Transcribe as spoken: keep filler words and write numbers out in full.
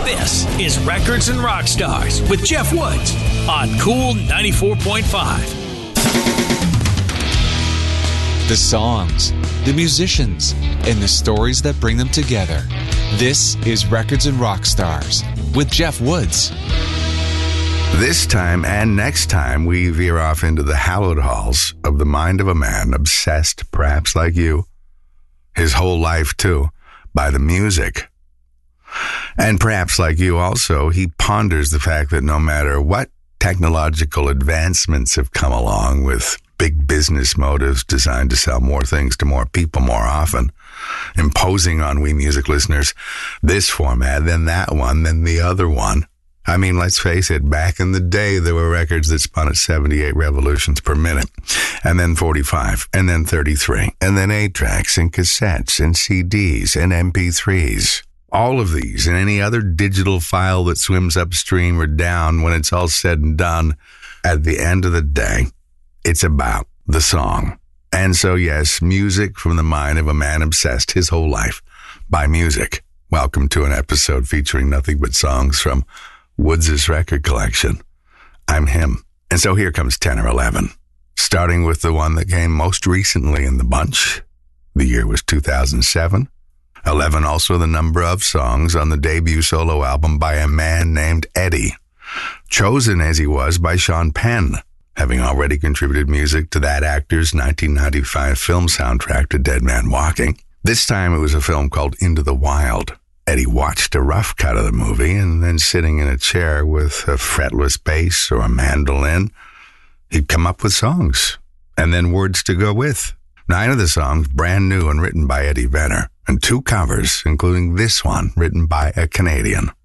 This is Records and Rock Stars with Jeff Woods on Cool ninety-four point five. The songs, the musicians, and the stories that bring them together. This is Records and Rock Stars with Jeff Woods. This time and next time, we veer off into the hallowed halls of the mind of a man obsessed, perhaps like you, his whole life too, by the music. And perhaps like you also, he ponders the fact that no matter what technological advancements have come along with big business motives designed to sell more things to more people more often, imposing on we music listeners this format, then that one, then the other one. I mean, let's face it, back in the day, there were records that spun at seventy-eight revolutions per minute, and then forty-five, and then thirty-three, and then eight tracks, and cassettes, and C Ds, and M P threes. All of these and any other digital file that swims upstream or down when it's all said and done, at the end of the day, it's about the song. And so, yes, music from the mind of a man obsessed his whole life by music. Welcome to an episode featuring nothing but songs from Woods' record collection. I'm him. And so here comes ten or eleven, starting with the one that came most recently in the bunch. The year was two thousand seven. eleven also the number of songs on the debut solo album by a man named Eddie, chosen as he was by Sean Penn, having already contributed music to that actor's nineteen ninety-five film soundtrack to Dead Man Walking. This time it was a film called Into the Wild. Eddie watched a rough cut of the movie, and then sitting in a chair with a fretless bass or a mandolin, he'd come up with songs, and then words to go with. Nine of the songs brand new and written by Eddie Vedder, and two covers, including this one, written by a Canadian.